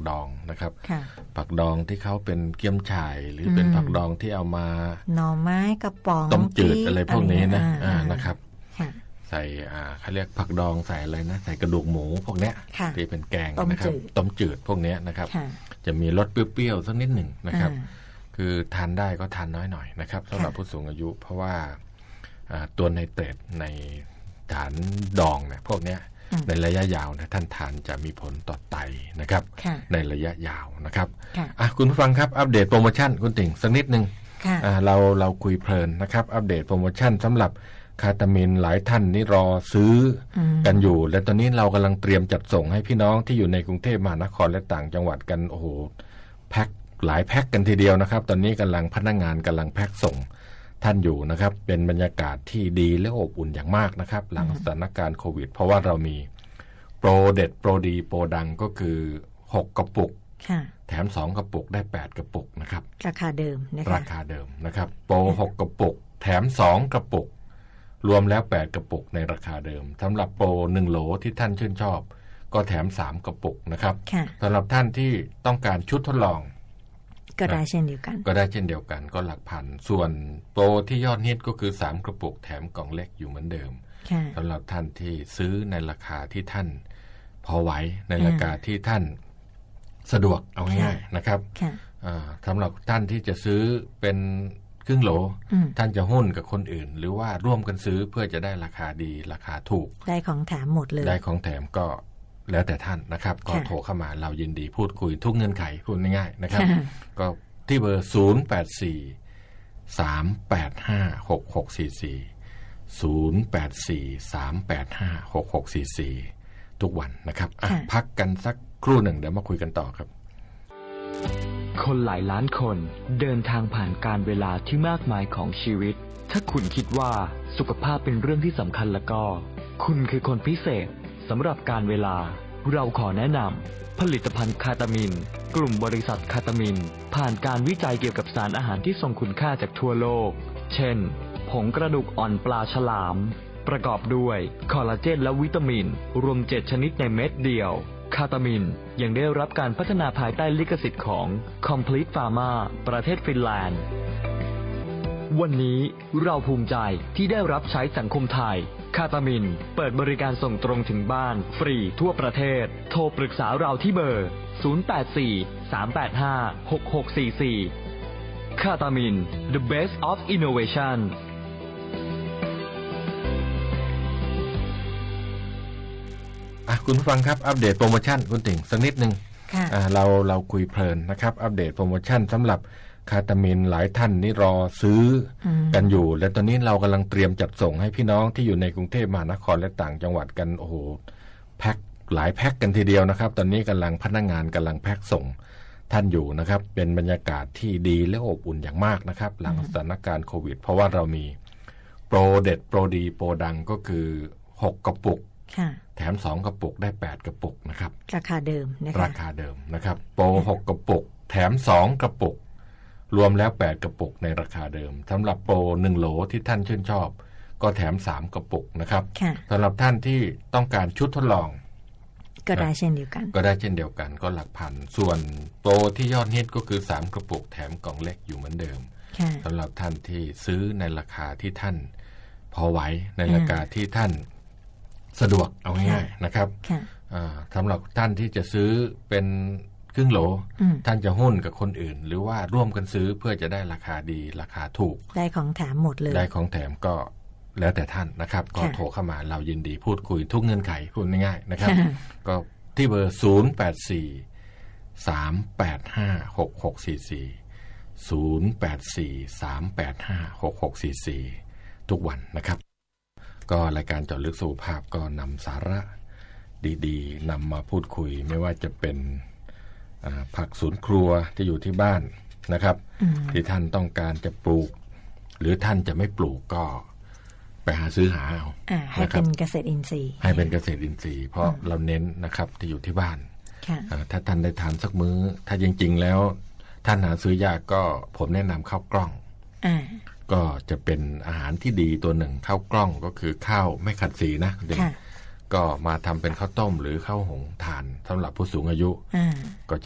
ดองนะครับผักดองที่เขาเป็นเกี๊ยมฉ่ายหรือเป็นผักดองที่เอามาหน่อไม้กระป๋องต้มจืดอะไรพวกนี้นะนะครับใส่เขาเรียกผักดองใส่อะไรนะใส่กระดูกหมูพวกเนี้ยที่เป็นแกงนะครับต้มจืดพวกเนี้ยนะครับจะมีรสเปรี้ยวๆสักนิดหนึ่งนะครับคือทานได้ก็ทานน้อยหน่อยนะครับสำหรับผู้สูงอายุเพราะว่าตัวไนเตรตในฐานดองเนี่ยพวกเนี้ยในระยะยาวนะท่านทานจะมีผลต่อไตนะครับในระยะยาวนะครับคุณผู้ฟังครับอัปเดตโปรโมชั่นคุณติ่งสักนิดนึงเราคุยเพลินนะครับอัปเดตโปรโมชั่นสำหรับคาตามินหลายท่านนี่รอซื้อกันอยู่และตอนนี้เรากำลังเตรียมจัดส่งให้พี่น้องที่อยู่ในกรุงเทพมหานครและต่างจังหวัดกันโอ้โหแพ็คหลายแพ็คกันทีเดียวนะครับตอนนี้กำลังพนักงานกำลังแพ็คส่งท่านอยู่นะครับเป็นบรรยากาศที่ดีและอบอุ่นอย่างมากนะครับหลังสถานการณ์โควิดเพราะว่าเรามีโปรเด็ดโปรดีโปรดังก็คือ6กระปุกแถม2กระปุกได้8กระปุกนะครับราคาเดิมนะคะราคาเดิมนะครับโปร6กระปุกแถม2กระปุกรวมแล้ว8กระปุกในราคาเดิมสำหรับโปร1โหลที่ท่านชื่นชอบก็แถม3กระปุกนะครับสำหรับท่านที่ต้องการชุดทดลองก็ได้เช่นเดียวกันก็หลักพันส่วนโปรที่ยอดฮิตก็คือ3กระปุกแถมกล่องเล็กอยู่เหมือนเดิมสำหรับท่านที่ซื้อในราคาที่ท่านพอไหวในราคาที่ท่านสะดวกเอาง่ายๆนะครับสำหรับท่านที่จะซื้อเป็นครึ่งโหลท่านจะหุ้นกับคนอื่นหรือว่าร่วมกันซื้อเพื่อจะได้ราคาดีราคาถูกได้ของแถมหมดเลยได้ของแถมก็แล้วแต่ท่านนะครับก็โทรเข้ามาเรายินดีพูดคุยทุกเงื่อนไขพูดง่ายๆนะครับก็ที่เบอร์08438566440843856644ทุกวันนะครับพักกันสักครู่หนึ่งเดี๋ยวมาคุยกันต่อครับคนหลายล้านคนเดินทางผ่านการเวลาที่มากมายของชีวิตถ้าคุณคิดว่าสุขภาพเป็นเรื่องที่สำคัญแล้วก็คุณคือคนพิเศษสำหรับการเวลาเราขอแนะนำผลิตภัณฑ์คาตามินกลุ่มบริษัทคาตามินผ่านการวิจัยเกี่ยวกับสารอาหารที่ทรงคุณค่าจากทั่วโลกเช่นผงกระดูกอ่อนปลาฉลามประกอบด้วยคอลลาเจนและวิตามินรวม7ชนิดในเม็ดเดียวคาตามินยังได้รับการพัฒนาภายใต้ลิขสิทธิ์ของ Complete Pharma ประเทศฟินแลนด์วันนี้เราภูมิใจที่ได้รับใช้สังคมไทยคาตามินเปิดบริการส่งตรงถึงบ้านฟรีทั่วประเทศโทรปรึกษาเราที่เบอร์0843856644คาตามิน The Best of Innovation คุณผู้ฟังครับอัปเดตโปรโมชั่นคุณติ่งสักนิดนึงเราคุยเพลินนะครับอัปเดตโปรโมชั่นสำหรับคาตามินหลายท่านนี่รอซื้อกันอยู่และตอนนี้เรากำลังเตรียมจัดส่งให้พี่น้องที่อยู่ในกรุงเทพมหานครและต่างจังหวัดกันโอ้โหแพ็คหลายแพ็คกันทีเดียวนะครับตอนนี้กำลังพนักงานกำลังแพ็คส่งท่านอยู่นะครับเป็นบรรยากาศที่ดีและอบอุ่นอย่างมากนะครับหลังสถานการณ์โควิดเพราะว่าเรามีโปรเด็ดโปรดีโปรดังก็คือ6กระปุกแถม2กระปุกได้8กระปุกนะครับราคาเดิมนะคะราคาเดิมนะครับโปร6กระปุกแถม2กระปุกรวมแล้ว8กระปุกในราคาเดิมสำหรับโปร1โหลที่ท่านชื่นชอบก็แถม3กระปุกนะครับสำหรับท่านที่ต้องการชุดทดลองก็ได้เช่นเดียวกันก็หลักพันส่วนโปรที่ยอดฮิตก็คือ3กระปุกแถมกล่องเล็กอยู่เหมือนเดิมสำหรับท่านที่ซื้อในราคาที่ท่านพอไหวในราคาที่ท่านสะดวกเอาง่ายๆนะครับสำหรับท่านที่จะซื้อเป็นครึ่งโหลท่านจะหุ้นกับคนอื่นหรือว่าร่วมกันซื้อเพื่อจะได้ราคาดีราคาถูกได้ของแถมหมดเลยได้ของแถมก็แล้วแต่ท่านนะครับก็โทรเข้ามาเรายินดีพูดคุยทุกเงื่อนไขพูดง่ายๆนะครับก็ที่เบอร์08438566440843856644ทุกวันนะครับก็รายการเจาะลึกสุขภาพก็นำสาระดีๆนำมาพูดคุยไม่ว่าจะเป็นผักสวนครัวที่อยู่ที่บ้านนะครับที่ท่านต้องการจะปลูกหรือท่านจะไม่ปลูกก็ไปหาซื้อหาเอาให้เป็นเกษตรอินทรีย์เพราะเราเน้นนะครับที่อยู่ที่บ้านถ้าท่านได้ทานสักมื้อถ้าจริงๆแล้วท่านหาซื้อยากก็ผมแนะนำข้าวกล้องก็จะเป็นอาหารที่ดีตัวหนึ่งข้าวกล้องก็คือข้าวไม่ขัดสีนะก็มาทำเป็นข้าวต้มหรือข้าวหุงทานสำหรับผู้สูงอายุก็